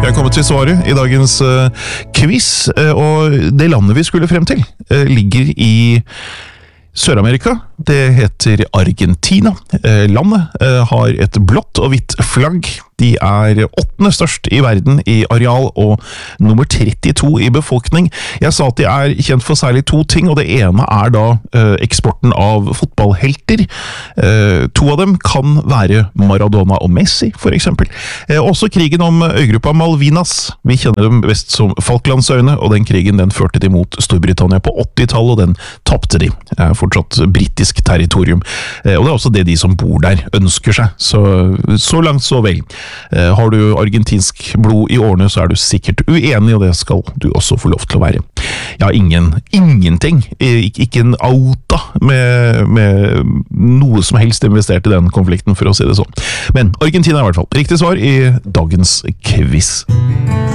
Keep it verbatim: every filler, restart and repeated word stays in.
Vi er kommet til svaret i dagens uh, quiz, uh, og det landet vi skulle frem til uh, ligger i Sør-Amerika. Det heter Argentina. Uh, landet uh, har et blått og hvitt flagg. De er åttende størst i verden i areal og nummer trettito i befolkning. Jeg sa at de er kjent for særlig to ting, og det ene er da uh, eksporten av fotballhelter. Uh, to av dem kan være Maradona og Messi, for eksempel. Uh, også krigen om øygruppa Malvinas. Vi kjenner dem best som Falklandsøyene, og den krigen den førte de mot Storbritannia på åttitallet, og den tappte de. Det er fortsatt britisk territorium. Uh, og det er også det de som bor der ønsker seg. Så, så langt så vel. Uh, har du argentinsk blod i årene, så er du sikkert uenig, og det skal du også få lov til å være. Jeg har ingen, ingenting, Ik ikke en auta med, med noe som helst investert i den konflikten, for å si det sånn. Men Argentina er i hvert fall riktig svar i dagens quiz.